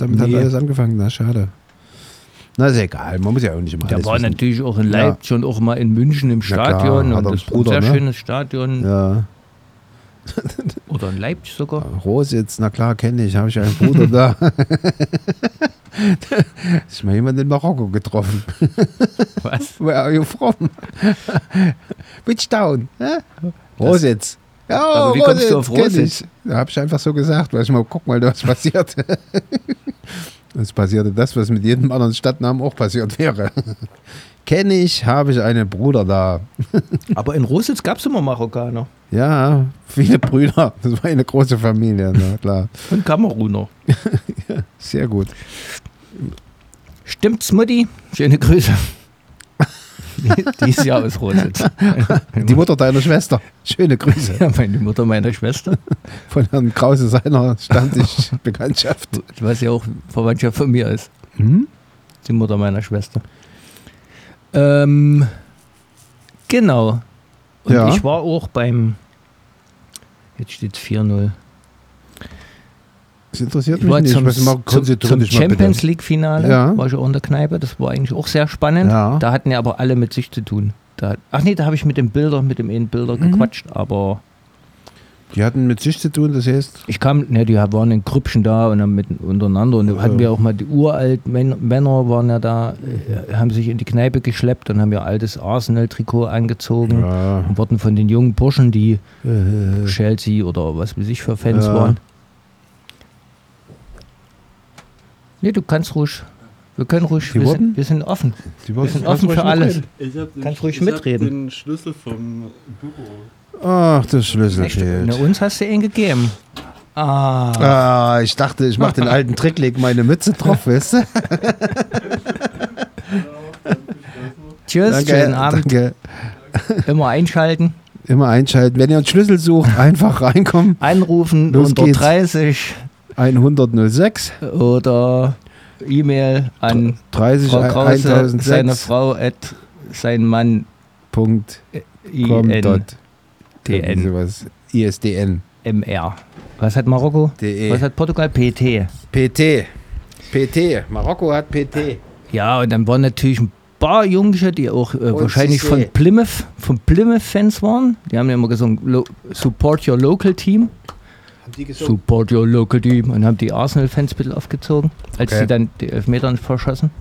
damit hat alles angefangen. Na, schade. Na, ist egal, man muss ja auch nicht immer alles Der war wissen. natürlich auch in Leipzig und auch mal in München im Stadion. klar, und das ist ein sehr schönes Stadion. Ja. Oder in Leipzig sogar. Rositz, na klar, kenne ich, habe ich einen Bruder da. Ist mal jemand in Marokko getroffen. Was? Where are you from? Which town? Rositz. Ja, Aber wie kommst du auf Rositz? Da habe ich einfach so gesagt, weil ich mal guck mal, was passiert. Es passierte das, was mit jedem anderen Stadtnamen auch passiert wäre. Kenne ich, habe ich einen Bruder da. Aber in Rositz gab es immer Marokkaner. Ja, viele Brüder. Das war eine große Familie, na klar. Und Kameruner. Ja, sehr gut. Stimmt's, Mutti? Schöne Grüße. Die ist ja aus Rositz. Die Mutter deiner Schwester. Schöne Grüße. Ja, meine Mutter meiner Schwester. Von Herrn Krause seiner standig Bekanntschaft. Was ja auch Verwandtschaft von mir ist. Hm? Die Mutter meiner Schwester. Genau. Und Ja. ich war auch beim, jetzt steht es 4-0. Das interessiert Ich mich war nicht. zum Champions League Finale, Ja. war ich auch in der Kneipe, das war eigentlich auch sehr spannend. Ja. Da hatten ja aber alle mit sich zu tun. Da habe ich mit dem Bilder gequatscht, aber Die hatten mit sich zu tun, das heißt. die waren in Grüppchen da und dann untereinander und da hatten wir auch mal die uralten Männer waren ja da, haben sich in die Kneipe geschleppt und haben ihr altes Arsenal-Trikot angezogen Ja. und wurden von den jungen Burschen, die Chelsea oder was weiß ich für Fans waren. Nee, du kannst ruhig. Wir können ruhig. Wir sind offen. Wir sind offen für alles. Kannst ruhig mitreden. Ich habe den Schlüssel vom Büro. Ach, der Schlüssel fehlt. Na, uns hast du ihn gegeben. Ich dachte, ich mache den alten Trick, leg meine Mütze drauf, weißt du? Tschüss, schönen Abend. Danke. Immer einschalten. Immer einschalten. Wenn ihr einen Schlüssel sucht, einfach reinkommen. Anrufen Los unter geht's. 30 106 oder E-Mail an 30 Frau Krause, 1006. seine Frau sein Mann Punkt IN sowas. ISDN. MR. Was hat Marokko? DE. Was hat Portugal? PT. PT. Marokko hat PT. Ja, und dann waren natürlich ein paar Jungs, die auch wahrscheinlich Cissé. von Plymouth-Fans waren. Die haben ja immer gesagt, support your local team. Haben die gesungen? Support your local team. Und haben die Arsenal-Fans ein bisschen aufgezogen, als sie dann die Elfmeter verschossen.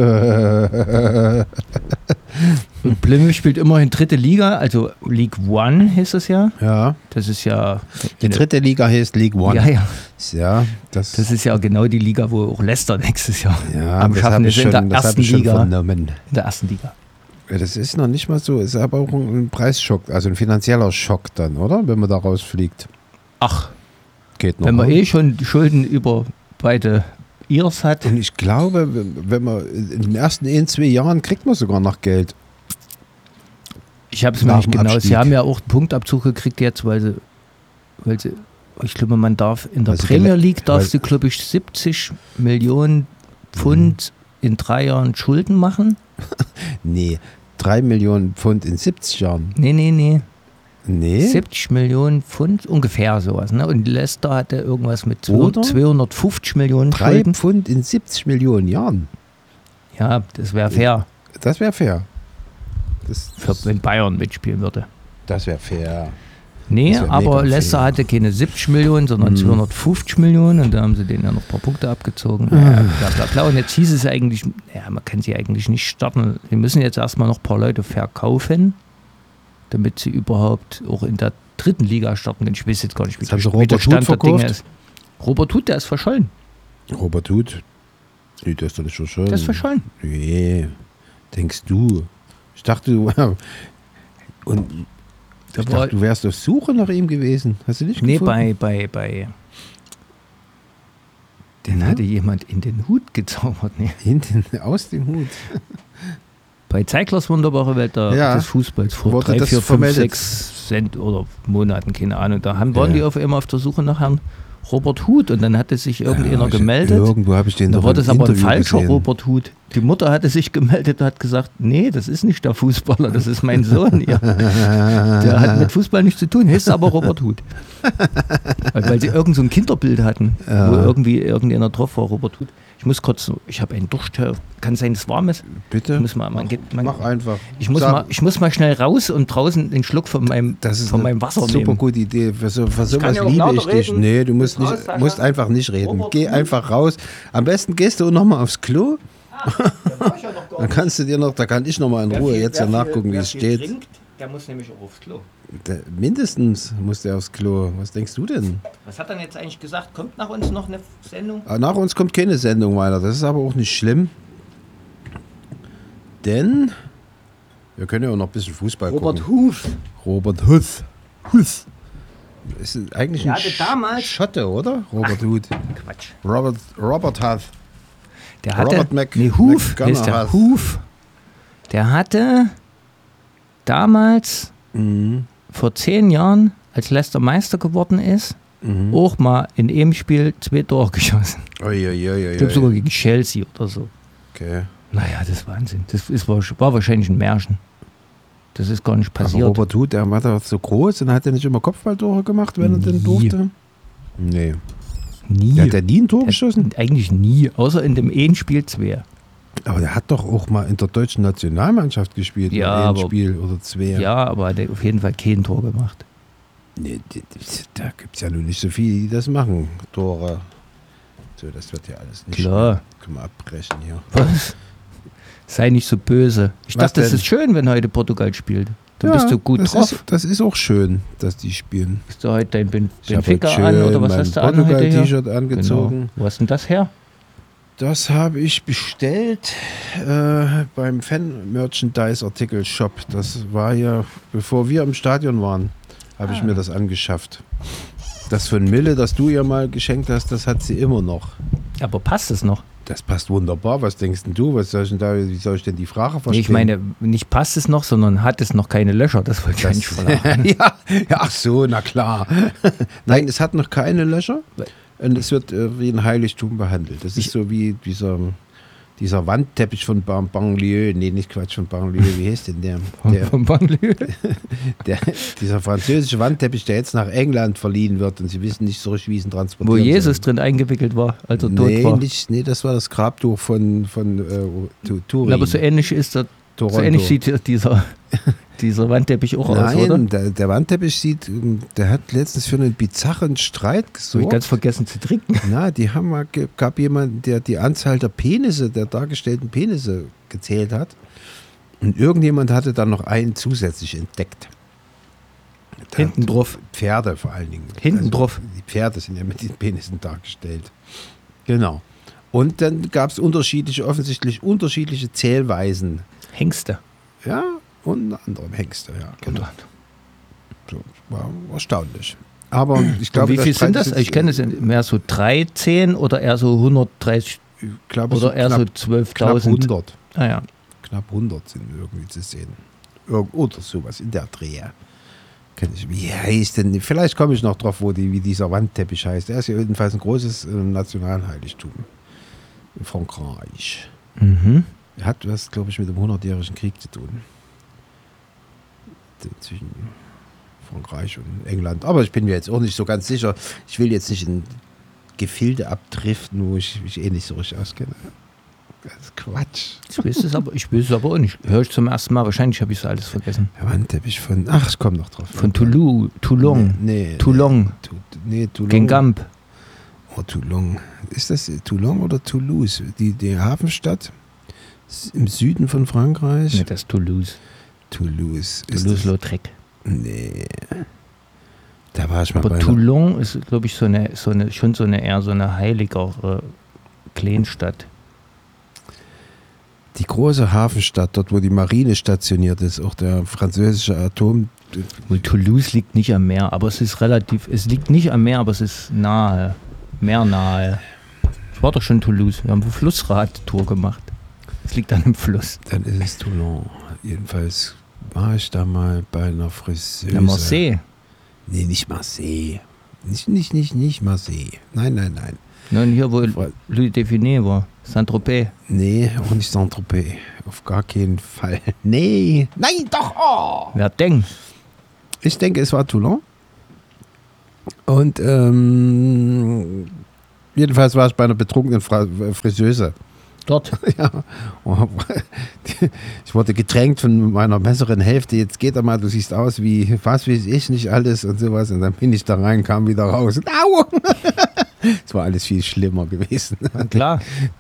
Und Plymouth spielt immerhin dritte Liga, also League One hieß es ja. Ja. Das ist ja... Die dritte Liga heißt League One. Ja, ja. Ja, Das ist ja genau die Liga, wo auch Leicester nächstes Jahr am das Schaffen habe ist ich in der schon, das hab ersten ich schon Liga. vernommen. In der ersten Liga. Ja, das ist noch nicht mal so. Ist aber auch ein Preisschock, also ein finanzieller Schock dann, oder? Wenn man da rausfliegt. Ach, Geht noch. wenn man oder? schon die Schulden über beide Ears hat. Und ich glaube, wenn man in den ersten 1-2 Jahren kriegt man sogar noch Geld. Ich habe es mir Nach nicht dem genau. Abstieg. Sie haben ja auch einen Punktabzug gekriegt jetzt, weil sie ich glaube, man darf in der Also Premier League darf weil- sie, glaube ich, 70 Millionen Pfund in 3 Jahren Schulden machen. Nee, 3 Millionen Pfund in 70 Jahren. Nee. Nee? 70 Millionen Pfund, ungefähr sowas. Ne? Und Leicester hatte irgendwas mit Oder? 250 Millionen 3 Schulden. Pfund in 70 Millionen Jahren. Ja, das wäre fair, Das wäre fair. wenn Bayern mitspielen würde. Das wäre fair. Nee, Das wär aber mega Leicester fair. hatte keine 70 Millionen, sondern 250 Millionen und da haben sie denen ja noch ein paar Punkte abgezogen. Ja, bla, bla, bla. Und jetzt hieß es eigentlich, ja, man kann sie eigentlich nicht starten. Sie müssen jetzt erstmal noch ein paar Leute verkaufen, damit sie überhaupt auch in der dritten Liga starten können. Ich weiß jetzt gar nicht, wie Jetzt haben sie wie der Robert Stand Huth der Dinge verkauft? ist. Robert Huth, der ist verschollen. Robert Huth? Nee, der ist doch nicht so schön. Der ist verschollen. Nee, denkst du. Ich dachte, du... Und ich dachte, du wärst auf Suche nach ihm gewesen. Hast du nicht Nee, gefunden? bei den hatte jemand in den Hut gezaubert. Nee. Aus dem Hut. Bei Zeiglers wunderbare Welt des Fußballs vor Wurde 3, das 4, 5, vermeldet? 6 Cent oder Monaten, keine Ahnung. Da waren die auf einmal auf der Suche nach Herrn Robert Huth und dann hatte sich irgendeiner gemeldet. Irgendwo habe ich den Da doch war im das aber ein Interview falscher gesehen. Robert Huth. Die Mutter hatte sich gemeldet und hat gesagt, nee, das ist nicht der Fußballer, das ist mein Sohn. Ja. Der hat mit Fußball nichts zu tun, heißt aber Robert Huth. Weil sie irgend so ein Kinderbild hatten, wo irgendwie irgendeiner drauf war, Robert Huth. Ich muss kurz, ich habe einen Durst, kann sein, es warm ist. Bitte? Mach einfach. Ich muss mal schnell raus und draußen den Schluck von meinem Wasser nehmen. Super gute Idee. Für sowas liebe ich dich. Nee, du musst einfach nicht reden. Geh einfach raus. Am besten gehst du nochmal aufs Klo. Dann kannst du da kann ich nochmal in Ruhe jetzt nachgucken, wie es steht. Trinkt, der muss nämlich auch aufs Klo. Mindestens muss der aufs Klo. Was denkst du denn? Was hat er jetzt eigentlich gesagt? Kommt nach uns noch eine Sendung? Nach uns kommt keine Sendung weiter. Das ist aber auch nicht schlimm. Denn wir können ja auch noch ein bisschen Fußball gucken. Robert Huth. Ist eigentlich ein Schotte, oder? Robert Huth. Quatsch. Robert Huth. Der hatte, Huth. Der hatte damals vor 10 Jahren, als Leicester Meister geworden ist, auch mal in einem Spiel 2 Tore geschossen. Ich glaube sogar gegen Chelsea oder so. Okay. Naja, das ist Wahnsinn. Das war wahrscheinlich ein Märchen. Das ist gar nicht passiert. Aber Robert Huth, der war doch so groß und hat er nicht immer Kopfballtore gemacht, wenn er denn durfte? Nee. Nie. Der hat ja nie ein Tor geschossen? Eigentlich nie, außer in dem Spiel 2. Aber der hat doch auch mal in der deutschen Nationalmannschaft gespielt. Ja, ein Spiel oder 2. Ja, aber er hat auf jeden Fall kein Tor gemacht. Nee, da gibt es ja nun nicht so viele, die das machen. Tore. So, das wird ja alles nicht. Klar. Können wir abbrechen hier. Was? Sei nicht so böse. Ich dachte, das ist schön, wenn heute Portugal spielt. Dann bist du gut drauf. Das ist auch schön, dass die spielen. Hast du heute dein Benfica an oder was hast du an? Ich habe ein Portugal-T-Shirt angezogen. Genau. Wo hast denn das her? Das habe ich bestellt beim Fan-Merchandise-Artikel-Shop. Das war ja, bevor wir im Stadion waren, habe ich mir das angeschafft. Das von Mille, das du ihr mal geschenkt hast, das hat sie immer noch. Aber passt es noch? Das passt wunderbar. Was denkst denn du? Wie soll ich denn die Frage verstehen? Ich meine, nicht passt es noch, sondern hat es noch keine Löcher. Das wollte ich eigentlich fragen. Ja, ach so, na klar. Nein, es hat noch keine Löcher und es wird wie ein Heiligtum behandelt. Das ist so wie dieser Wandteppich von Banlieue. Nee, nicht Quatsch, von Banlieue. Wie heißt denn der? Von Banlieue? Dieser französische Wandteppich, der jetzt nach England verliehen wird und sie wissen nicht so richtig, wie sie ihn transportieren. Wo Jesus drin eingewickelt war, als er tot war. Nee, das war das Grabtuch von Turin. Aber so ähnlich ist der. Toronto. So ähnlich sieht dieser Wandteppich auch aus, oder? Nein, der Wandteppich der hat letztens für einen bizarren Streit gesorgt. Habe ich ganz vergessen zu trinken. Na, gab jemanden, der die Anzahl der dargestellten Penisse gezählt hat. Und irgendjemand hatte dann noch einen zusätzlich entdeckt. Hinten drauf. Pferde vor allen Dingen. Hinten drauf. Die Pferde sind ja mit den Penissen dargestellt. Genau. Und dann gab es offensichtlich unterschiedliche Zählweisen. Hengste. Ja, unter anderem Hengste, ja. Genau. So, war erstaunlich. Aber ich glaube, wie viel sind das? Ich kenne es mehr so 13 oder eher so 130 glaube, oder eher so 12.000. Knapp 100. Ah, ja. Knapp 100 sind irgendwie zu sehen. Oder sowas in der Dreh. Wie heißt denn? Vielleicht komme ich noch drauf, wie dieser Wandteppich heißt. Er ist ja jedenfalls ein großes Nationalheiligtum in Frankreich. Mhm. Hat was, glaube ich, mit dem 100-jährigen Krieg zu tun. Zwischen Frankreich und England. Aber ich bin mir jetzt auch nicht so ganz sicher. Ich will jetzt nicht in Gefilde abdriften, wo ich mich nicht so richtig auskenne. Das ist Quatsch. Ich weiß es aber auch nicht. Höre ich zum ersten Mal. Wahrscheinlich habe ich es alles vergessen. Der Wandteppich von... Ach, ich komme noch drauf. Von Toulon. Nee, Toulon. Toulon. Guingamp. Oh, Toulon. Ist das Toulon oder Toulouse? Die Hafenstadt im Süden von Frankreich? Nee, das ist Toulouse. Toulouse-Lautrec. Nee. Da war ich mal aber Toulon ist, glaube ich, schon so eine heiligere Kleinstadt. Die große Hafenstadt, dort wo die Marine stationiert ist, auch der französische Atom. Toulouse liegt nicht am Meer, aber es liegt nicht am Meer, aber es ist nahe. Meernahe. Ich war doch schon in Toulouse. Wir haben eine Flussradtour gemacht. Es liegt an einem Fluss. Dann ist es Toulon. Jedenfalls war ich da mal bei einer Friseuse. Ja, Marseille. Nee, nicht Marseille. Nicht Marseille. Nein. Und hier, wo Louis Define war, Saint-Tropez. Nee, auch nicht Saint-Tropez. Auf gar keinen Fall. Nee. Nein, doch. Oh. Wer denkt? Ich denke, es war Toulon. Und jedenfalls war ich bei einer betrunkenen Friseuse. Dort. Ja. Ich wurde gedrängt von meiner besseren Hälfte. Jetzt geht er mal, du siehst aus wie, was weiß ich nicht alles und sowas. Und dann bin ich da rein, kam wieder raus. Und au! Es war alles viel schlimmer gewesen. Na klar.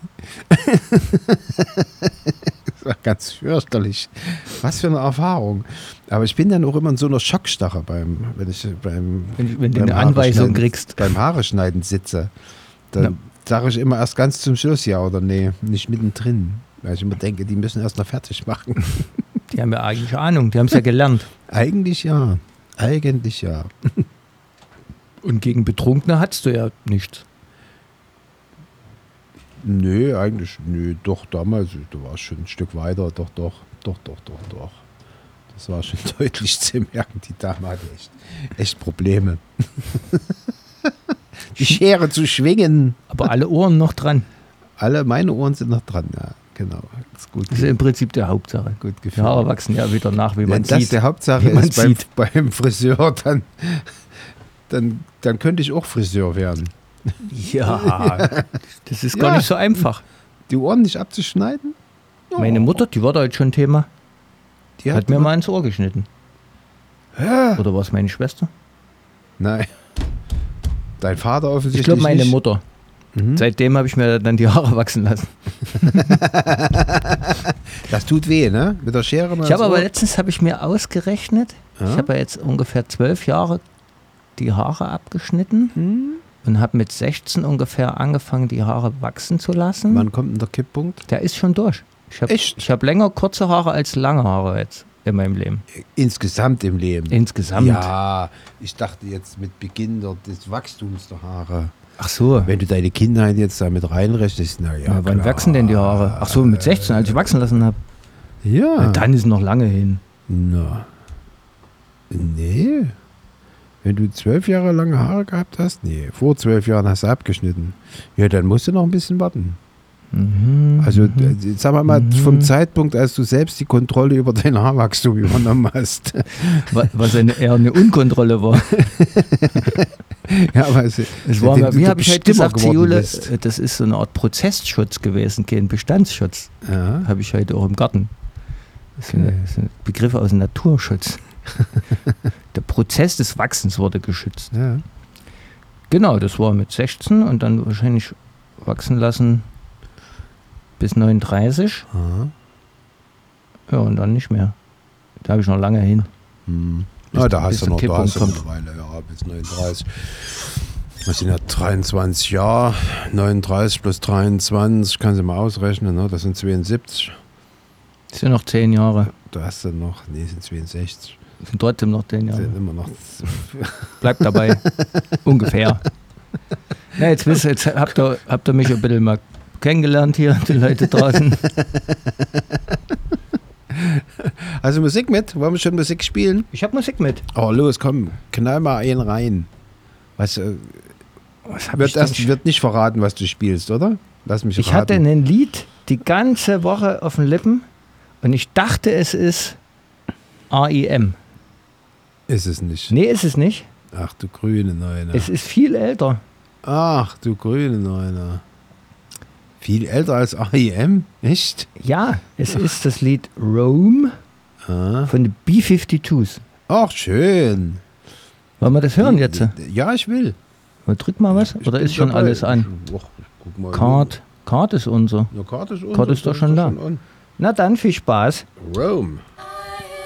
Das war ganz fürchterlich. Was für eine Erfahrung. Aber ich bin dann auch immer in so einer Schockstarre wenn du eine Anweisung kriegst. Beim Haare schneiden sitze. Dann sage ich immer erst ganz zum Schluss ja oder nee, nicht mittendrin. Weil ich immer denke, die müssen erst noch fertig machen. Die haben ja eigentlich Ahnung, die haben es ja gelernt. Eigentlich ja. Eigentlich ja. Und gegen Betrunkene hattest du ja nichts. Nö, eigentlich, doch damals, du warst schon ein Stück weiter, doch. Das war schon deutlich zu merken, die Dame hatte echt Probleme. Die Schere zu schwingen. Aber alle Ohren noch dran. Meine Ohren sind noch dran, ja, genau. Das ist im Prinzip die Hauptsache. Gut die Haare wachsen ja wieder nach, wie man sieht. Wenn das die Hauptsache ist beim Friseur, dann könnte ich auch Friseur werden. Ja, das ist gar nicht so einfach. Die Ohren nicht abzuschneiden? Oh. Meine Mutter, die war da heute schon Thema, die hat mir mal ins Ohr geschnitten. Ja. Oder war es meine Schwester? Nein. Dein Vater offensichtlich Ich glaube, meine nicht. Mutter. Mhm. Seitdem habe ich mir dann die Haare wachsen lassen. Das tut weh, ne? Mit der Schere mal. Ich habe aber letztens mir ausgerechnet, ich habe ja jetzt ungefähr 12 Jahre die Haare abgeschnitten und habe mit 16 ungefähr angefangen, die Haare wachsen zu lassen. Wann kommt denn der Kipppunkt? Der ist schon durch. Ich habe länger kurze Haare als lange Haare jetzt in meinem Leben. Insgesamt im Leben? Insgesamt. Ja, ich dachte jetzt mit Beginn des Wachstums der Haare. Ach so. Wenn du deine Kindheit jetzt damit reinrechnest, naja. Wann wachsen denn die Haare? Ach so, mit 16, als ich wachsen lassen habe. Ja. Na, dann ist noch lange hin. Na. Nee. Wenn du 12 Jahre lange Haare gehabt hast? Nee, vor 12 Jahren hast du abgeschnitten. Ja, dann musst du noch ein bisschen warten. Also, sagen wir mal, vom Zeitpunkt, als du selbst die Kontrolle über dein Haarwachstum übernommen hast. Was eher eine Unkontrolle war. Ja, aber es war mal, wie habe ich heute gesagt, Jule, das ist so eine Art Prozessschutz gewesen, kein Bestandsschutz. Ja. Habe ich heute auch im Garten. Das ist ein Begriff aus dem Naturschutz. Der Prozess des Wachsens wurde geschützt. Ja. Genau, das war mit 16 und dann wahrscheinlich wachsen lassen bis 39. Aha. Ja, und dann nicht mehr. Da habe ich noch lange hin. Da hast du noch eine Weile, ja, bis 39. Das sind ja 23 Jahre, 39 plus 23, kannst du mal ausrechnen, ne? Das sind 72. Das sind noch 10 Jahre. Da hast du noch, sind 62. Das sind trotzdem noch 10 Jahre. Sind immer noch. Bleibt dabei. Ungefähr. Na, jetzt habt ihr mich ein bisschen mal kennengelernt hier, die Leute draußen. Also Musik mit? Wollen wir schon Musik spielen? Ich habe Musik mit. Oh, los, komm, knall mal einen rein. Wird nicht verraten, was du spielst, oder? Lass mich raten. Ich hatte ein Lied die ganze Woche auf den Lippen und ich dachte, es ist R.E.M. Ist es nicht? Nee, ist es nicht. Ach du grüne Neune. Es ist viel älter. Ach du grüne Neune. Viel älter als R.E.M.? Echt? Ja, es ist das Lied Rome von den B-52s. Ach, schön. Wollen wir das hören jetzt? Ja, ich will. Drück mal was, oder ist schon dabei. alles an? Guck mal. Card ist unser. Ja, Card ist Card ist doch schon da. Na dann, viel Spaß. Rome.